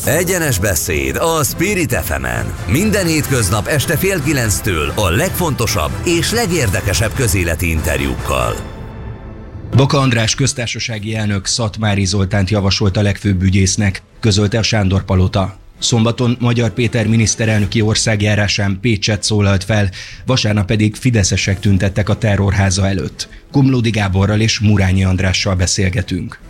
Egyenes beszéd a Spirit FM-en. Minden hétköznap este 8:30-től a legfontosabb és legérdekesebb közéleti interjúkkal. Baka András köztársasági elnök Szatmári Zoltánt javasolt a legfőbb ügyésznek, közölte a Sándor-palota. Szombaton Magyar Péter miniszterelnöki országjárásán Pécset szólalt fel, vasárnap pedig fideszesek tüntettek a terrorháza előtt. Komlódi Gáborral és Murányi Andrással beszélgetünk.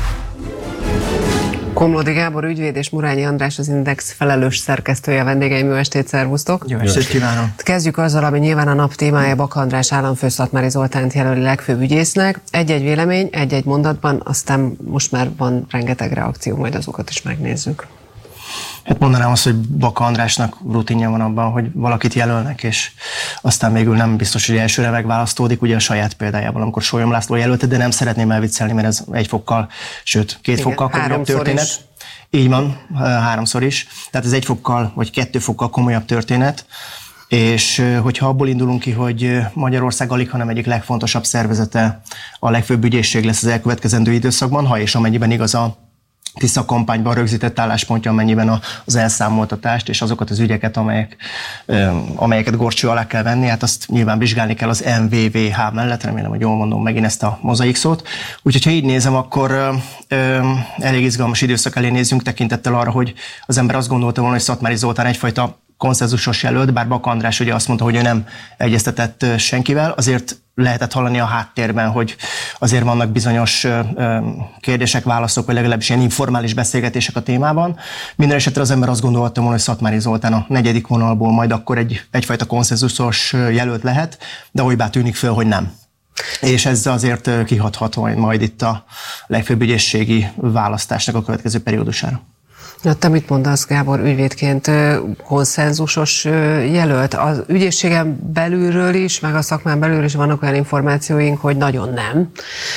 Komlódi Gábor ügyvéd és Murányi András az Index felelős szerkesztője, vendégeim, jó estét, szervusztok! Jó estét kívánok! Kezdjük azzal, ami nyilván a nap témája. Baka András államfő Szatmári Zoltánt jelöli legfőbb ügyésznek. Egy-egy vélemény, egy-egy mondatban, aztán most már van rengeteg reakció, majd azokat is megnézzük. Hát mondanám azt, hogy Baka Andrásnak rutinja van abban, hogy valakit jelölnek, és aztán végül nem biztos, hogy elsőre megválasztódik, ugye a saját példájában, amikor Sólyom László jelölte, de nem szeretném elviccelni, mert ez 1 fokkal, sőt 2 fokkal komolyabb történet. Is. Így van, 3-szor is. Tehát ez 1 fokkal vagy 2 fokkal komolyabb történet. És hogyha abból indulunk ki, hogy Magyarország alig, hanem egyik legfontosabb szervezete a legfőbb ügyészség lesz az elkövetkezendő időszakban, ha és amennyiben igaz a Tisza kampányban rögzített álláspontja, amennyiben az elszámoltatást és azokat az ügyeket, amelyeket górcső alá kell venni, hát azt nyilván vizsgálni kell az MVVH mellett, remélem, hogy jól mondom megint ezt a mozaik szót. Úgyhogy ha így nézem, akkor elég izgalmas időszak elé nézzünk, tekintettel arra, hogy az ember azt gondolta volna, hogy Szatmári Zoltán egyfajta konszenzusos jelölt, bár Baka András ugye azt mondta, hogy ő nem egyeztetett senkivel, azért lehetett hallani a háttérben, hogy azért vannak bizonyos kérdések, válaszok, vagy legalábbis ilyen informális beszélgetések a témában. Minden esetre az ember azt gondolta volna, hogy Szatmári Zoltán a 4. vonalból majd akkor egyfajta konszenzusos jelölt lehet, de olybá tűnik föl, hogy nem. És ez azért kihathat majd itt a legfőbb ügyészségi választásnak a következő periódusára. Te mit mondasz, Gábor, ügyvédként konszenzusos jelölt? Az ügyészségen belülről is, meg a szakmán belülről is vannak olyan információink, hogy nagyon nem.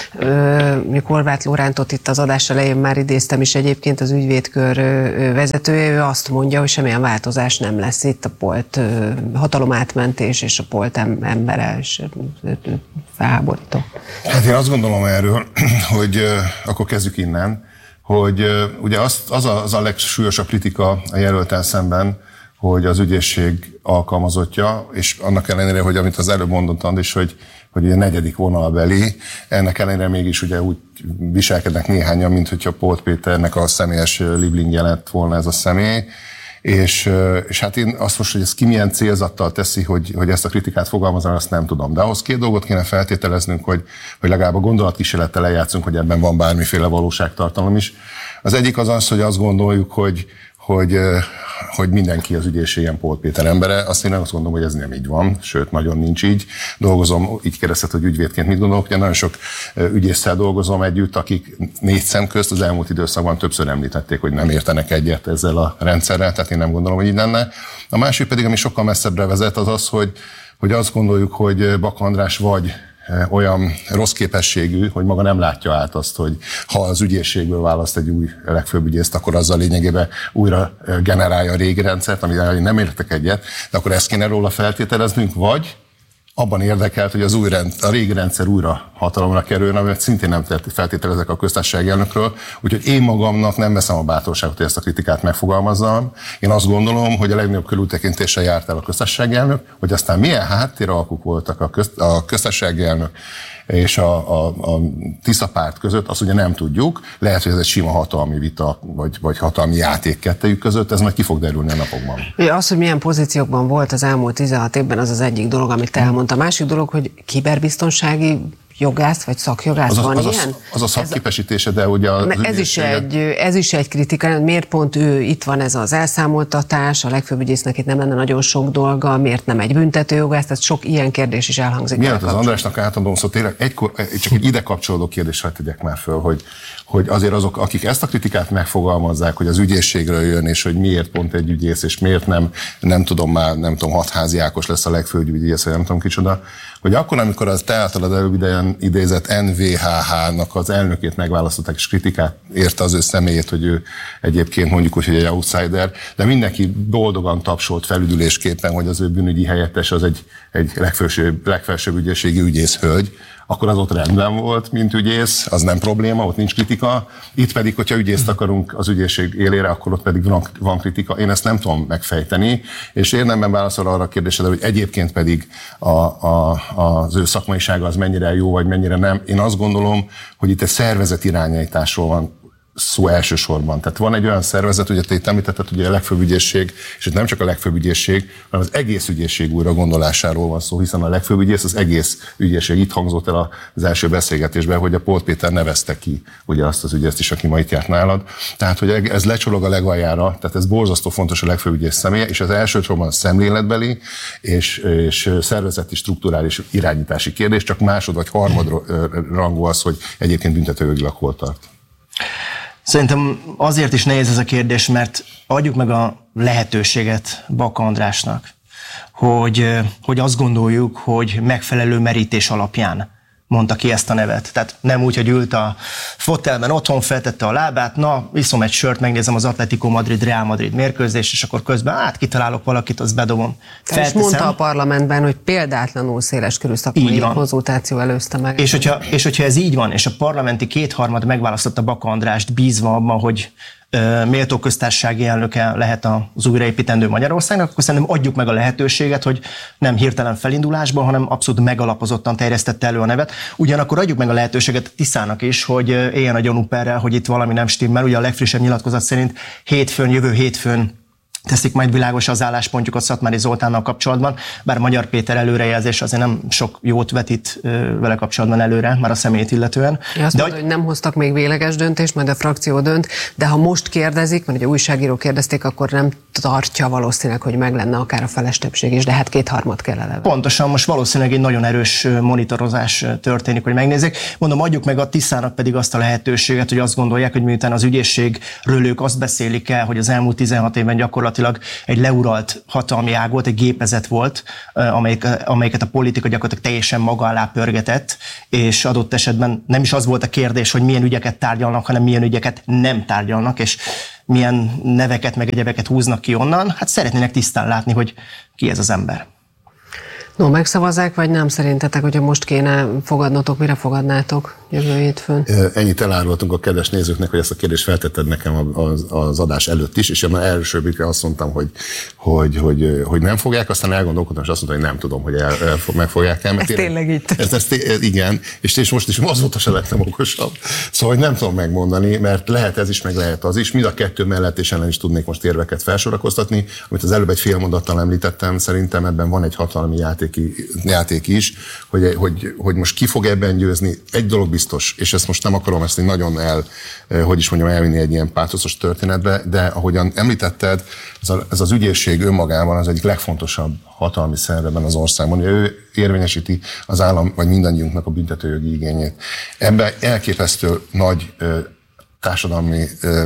Horváth Lórántot itt az adás elején már idéztem is egyébként, az ügyvédkör vezetője, ő azt mondja, hogy semmilyen változás nem lesz itt, a Polt hatalomátmentés és a Polt embere, és felháborító. Hát én azt gondolom erről, hogy akkor kezdjük innen, hogy ugye az a legsúlyosabb kritika a jelölten szemben, hogy az ügyészség alkalmazottja, és annak ellenére, hogy amit az előbb mondott Andis, hogy ugye 4. vonalbeli, ennek ellenére mégis ugye úgy viselkednek néhányan, mint hogyha Polt Péternek a személyes lieblingje lett volna ez a személy. És hát én azt most, hogy ez ki milyen célzattal teszi, hogy ezt a kritikát fogalmazza, azt nem tudom. De ahhoz 2 dolgot kéne feltételeznünk, hogy legalább a gondolatkísérlettel eljátszunk, hogy ebben van bármiféle valóságtartalom is. Az egyik az, hogy azt gondoljuk, hogy mindenki az ügyészségen Polt Péter embere. Azt én azt gondolom, hogy ez nem így van, sőt, nagyon nincs így. Dolgozom, így kérdezted, hogy ügyvédként mit gondolok. Ugye nagyon sok ügyésszel dolgozom együtt, akik 4 szem közt az elmúlt időszakban többször említették, hogy nem értenek egyet ezzel a rendszerrel, tehát én nem gondolom, hogy így lenne. A másik pedig, ami sokkal messzebbre vezet, az, hogy azt gondoljuk, hogy Baka András vagy olyan rossz képességű, hogy maga nem látja át azt, hogy ha az ügyészségből választ egy új legfőbb ügyészt, akkor azzal lényegében újra generálja a régi rendszert, amivel én nem értek egyet, de akkor ezt kéne róla feltételeznünk, vagy abban érdekelt, hogy a régi rendszer újra hatalomra kerüljön, amit szintén nem feltételezek a köztársasági elnökről, úgyhogy én magamnak nem veszem a bátorságot, hogy ezt a kritikát megfogalmazzam. Én azt gondolom, hogy a legnagyobb körültekintéssel járt el a köztársasági elnök, hogy aztán milyen háttéralkuk voltak a köztársasági elnök és a Tisza párt között, azt ugye nem tudjuk. Lehet, hogy ez egy sima hatalmi vita, vagy hatalmi játék kettejük között, ez majd ki fog derülni a napokban. Az, hogy milyen pozíciókban volt az elmúlt 16 évben, az egyik dolog, amit te elmondta. A másik dolog, hogy kiberbiztonsági jogász vagy szakjogász van ilyen? Az a szakképesítése, de ugye ez is egy kritika. Miért pont ő, itt van ez az elszámoltatás, a legfőbb ügyésznek itt nem lenne nagyon sok dolga, miért nem egy büntetőjogász, tehát sok ilyen kérdés is elhangzik. Mielőtt az Andrásnak átadom, szóval tényleg csak egy ide kapcsolódó kérdést hadd tegyek már föl, hogy azért azok, akik ezt a kritikát megfogalmazzák, hogy az ügyészségről jön, és hogy miért pont egy ügyész, és miért nem tudom, Hatházi Ákos lesz a legfőbb ügyész, vagy nem tudom kicsoda, hogy akkor, amikor az te általad előbb idején idézett NVHH-nak az elnökét megválasztották, és kritikát érte az ő személyét, hogy ő egyébként mondjuk úgy, hogy egy outsider, de mindenki boldogan tapsolt felüdülésképpen, hogy az ő bűnügyi helyettes az egy legfelsőbb ügyészségi ügyészhölgy, akkor az ott rendben volt, mint ügyész, az nem probléma, ott nincs kritika. Itt pedig, hogyha ügyészt akarunk az ügyészség élére, akkor ott pedig van kritika. Én ezt nem tudom megfejteni, és érdemben válaszol arra a kérdésedre, hogy egyébként pedig az ő szakmaisága az mennyire jó, vagy mennyire nem. Én azt gondolom, hogy itt egy szervezetirányításról van szó elsősorban. Tehát van egy olyan szervezet, ugye te itt említetted, ugye a legfőbb ügyészség, és itt nem csak a legfőbb ügyészség, hanem az egész ügyészség újra gondolásáról van szó, hiszen a legfőbb ügyész az egész ügyészség. Itt hangzott el az első beszélgetésben, hogy a Polt Péter nevezte ki ugye azt az ügyészt is, aki ma itt járt nálad. Tehát, hogy ez lecsorog a legaljára, tehát ez borzasztó fontos a legfőbb ügyész személye, és az elsősorban szemléletbeli és szervezeti strukturális irányítási kérdés, csak másod vagy harmad rangú az, hogy egyébként büntetőjogilag hol tart. Szerintem azért is nehéz ez a kérdés, mert adjuk meg a lehetőséget Baka Andrásnak, hogy azt gondoljuk, hogy megfelelő merítés alapján mondta ki ezt a nevet. Tehát nem úgy, hogy ült a fotelben otthon, feltette a lábát, na, iszom egy sört, megnézem az Atletico Madrid, Real Madrid mérkőzést, és akkor közben kitalálok valakit, azt bedobom. És mondta a parlamentben, hogy példátlanul széleskörű szakmai konzultáció előzte meg. És hogyha ez így van, és a parlamenti kétharmad megválasztotta Baka Andrást bízva abban, hogy méltó köztársasági elnöke lehet az újraépítendő Magyarországnak, akkor szerintem adjuk meg a lehetőséget, hogy nem hirtelen felindulásban, hanem abszolút megalapozottan terjesztette elő a nevet. Ugyanakkor adjuk meg a lehetőséget Tiszának is, hogy éljen a gyanúperrel, hogy itt valami nem stimmel. Ugye a legfrissebb nyilatkozat szerint jövő hétfőn teszik majd világos az álláspontjukat Szatmári Zoltánnal kapcsolatban, bár Magyar Péter előrejelzés azért nem sok jót vetít vele kapcsolatban előre, már a személyét illetően. Azt mondta, hogy nem hoztak még végleges döntést, majd a frakció dönt, de ha most kérdezik, mert ugye újságírók kérdezték, akkor nem tartja valószínűleg, hogy meg lenne akár a feles többség is, de hát kétharmad kell eleve. Pontosan, most valószínűleg egy nagyon erős monitorozás történik, hogy megnézzék. Mondom, adjuk meg a Tiszának pedig azt a lehetőséget, hogy azt gondolják, hogy miután az ügyészségről ők azt beszélik el, hogy az elmúlt 16 évben gyakorlatilag egy leuralt hatalmi ág volt, egy gépezet volt, amelyiket a politika gyakorlatilag teljesen maga alá pörgetett, és adott esetben nem is az volt a kérdés, hogy milyen ügyeket tárgyalnak, hanem milyen ügyeket nem tárgyalnak, és milyen neveket meg egyebeket húznak ki onnan. Hát szeretnének tisztán látni, hogy ki ez az ember. No, megszavazzák, vagy nem szerintetek, hogyha most kéne fogadnotok, mire fogadnátok jövő hétfőn? Ennyit elárultunk a kedves nézőknek, hogy ezt a kérdést feltetted nekem az adás előtt is, és én már elsőbbikre azt mondtam, hogy nem fogják, aztán elgondolkodtam, és azt mondtam, hogy nem tudom, hogy meg fogják-e. Ez tényleg itt. Igen, és most is azóta se lettem okosabb. Szóval, hogy nem tudom megmondani, mert lehet ez is, meg lehet az is. Mind a kettő mellett és ellen is tudnék most érveket felsorakoztatni. Amit az előbb egy fél mondattal említettem, szerintem ebben van egy hatalmi játék is, hogy most ki fog ebben győzni. Egy dolog biztos, és ezt most nem akarom ezt nagyon elvinni egy ilyen pátoszos történetbe, de ahogyan említetted, ez az ügyészség önmagában az egyik legfontosabb hatalmi szerveben az országban. Ő érvényesíti az állam, vagy mindannyiunknak a büntetőjogi igényét. Ebben elképesztő nagy társadalmi,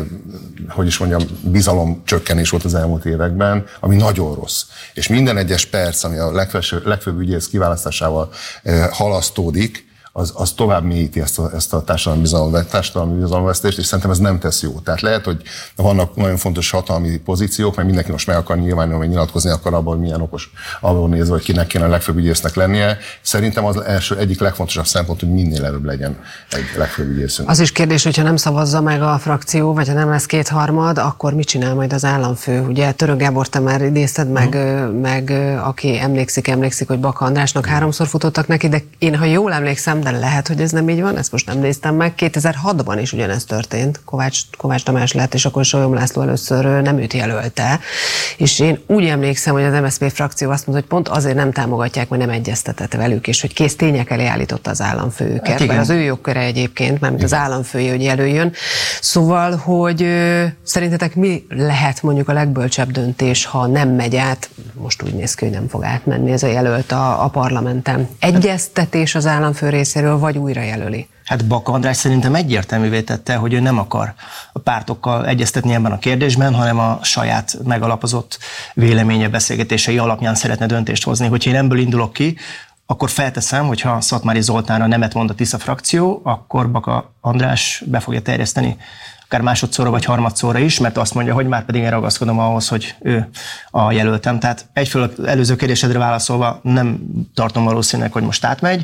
bizalom csökkenés volt az elmúlt években, ami nagyon rossz. És minden egyes perc, ami a legfőbb ügyész kiválasztásával halasztódik, az tovább mélyíti ezt a társadalmi bizalomvesztést, és szerintem ez nem tesz jó. Tehát lehet, hogy vannak nagyon fontos hatalmi pozíciók, mert mindenki most meg akar nyilvánulni, vagy nyilatkozni akar abban, hogy milyen okos, abban nézve, hogy kinek kéne a legfőbb ügyésznek lennie. Szerintem az egyik legfontosabb szempont, hogy minél előbb legyen egy legfőbb ügyészünk. Az is kérdés, hogyha nem szavazza meg a frakció, vagy ha nem lesz kétharmad, akkor mit csinál majd az államfő? Ugye Török Gábor, te már idézted, meg aki emlékszik, hogy Baka Andrásnak 3-szor futottak neki, de én, ha jól emlékszem, de lehet, hogy ez nem így van, ezt most nem néztem meg. 2006-ban is ugyanezt történt, Kovács Tamás lett, és akkor Solyom László először nem őt jelölte. És én úgy emlékszem, hogy az MSZP frakció azt mondta, hogy pont azért nem támogatják, mert nem egyeztetett velük, és hogy kész tények elé állította az államfő őket, vagy az ő jogköre egyébként, mármint az államfője, hogy jelöljön. Szóval, hogy szerintetek mi lehet mondjuk a legbölcsebb döntés, ha nem megy át, most úgy néz ki, hogy nem fog átmenni ez a jelölt a parlamenten. Egyeztetés az államfő részéről, vagy újra jelöli? Hát Baka András szerintem egyértelművé tette, hogy ő nem akar a pártokkal egyeztetni ebben a kérdésben, hanem a saját megalapozott véleménye, beszélgetései alapján szeretne döntést hozni. Hogyha én ebből indulok ki, akkor felteszem, hogyha Szatmári Zoltánra nemet mond a Tisza frakció, akkor Baka András be fogja terjeszteni akár másodszorra vagy harmadszorra is, mert azt mondja, hogy már pedig én ragaszkodom ahhoz, hogy ő a jelöltem. Tehát egyfelől előző kérdésedre válaszolva nem tartom valószínűleg, hogy most átmegy.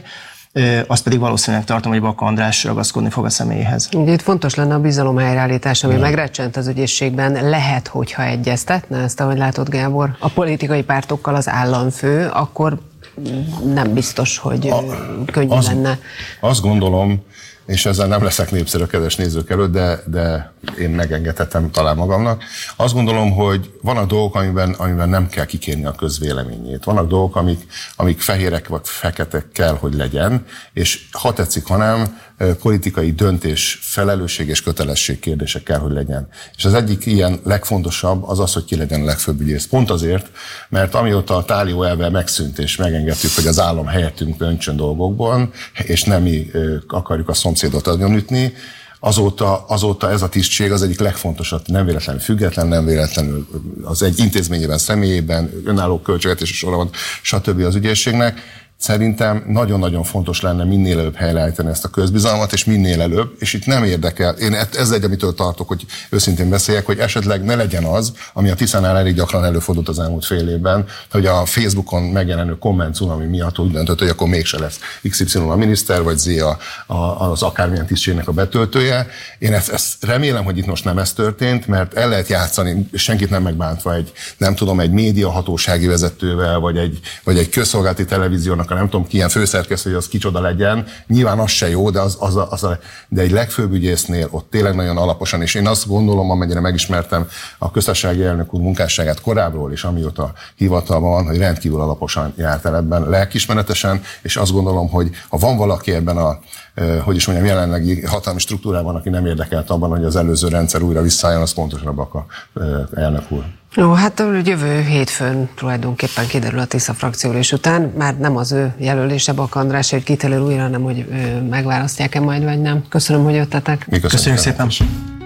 azt pedig valószínűleg tartom, hogy Baka András ragaszkodni fog a személyéhez. Ugye itt fontos lenne a bizalom helyreállítása, ami megrecsent az ügyészségben. Lehet, hogyha egyeztetne ezt, ahogy látod, Gábor, a politikai pártokkal az államfő, akkor nem biztos, hogy könnyű lenne. Azt gondolom, és ezzel nem leszek népszerű kedves nézők előtt, de én megengedhetem talán magamnak. Azt gondolom, hogy vannak dolgok, amiben nem kell kikérni a közvéleményét. Vannak dolgok, amik fehérek vagy feketek kell, hogy legyen, és ha tetszik, ha nem, politikai döntés, felelősség és kötelesség kérdése kell, hogy legyen. És az egyik ilyen legfontosabb az, hogy ki legyen a legfőbb ügyész. Pont azért, mert amióta a Thálió elve megszűnt, és megengedtük, hogy az állam helyettünk döntsön dolgokban, és nem mi akarjuk a szomszédot agyonütni, azóta ez a tisztség az egyik legfontosabb, nem véletlenül független, nem véletlenül az egy intézményében, személyében, önálló költségvetési sora van, stb. Az ügyészségnek. Szerintem nagyon-nagyon fontos lenne minél előbb helyreállítani ezt a közbizalmat, és minél előbb, és itt nem érdekel, én ez egy, amitől tartok, hogy őszintén beszéljek, hogy esetleg ne legyen az, ami a Tiszánál elég gyakran előfordult az elmúlt fél évben, hogy a Facebookon megjelenő komment cunami miatt úgy döntött, hogy akkor mégse lesz XY a miniszter, vagy Z az akármilyen tisztségnek a betöltője. Én ezt remélem, hogy itt most nem ez történt, mert el lehet játszani, senkit nem megbántva egy médiahatósági vezetővel, vagy egy közszolgálati televíziónak, nem tudom ki ilyen főszerkesztő, hogy az kicsoda legyen, nyilván az se jó, de egy legfőbb ügyésznél ott tényleg nagyon alaposan, és én azt gondolom, amennyire megismertem a köztársasági elnök úr munkásságát korábbról is, amióta hivatalban van, hogy rendkívül alaposan járt el ebben lelkismeretesen, és azt gondolom, hogy ha van valaki ebben a jelenlegi hatalmi struktúrában, aki nem érdekelt abban, hogy az előző rendszer újra visszaálljon, az pontosan a Baka elnök úr. Jó, hát jövő hétfőn tulajdonképpen kiderül a Tisza frakciólés után, már nem az ő jelölése Baka András, hogy kitelő újra, hanem hogy megválasztják-e majd, vagy nem. Köszönöm, hogy jöttetek. Köszönjük szépen.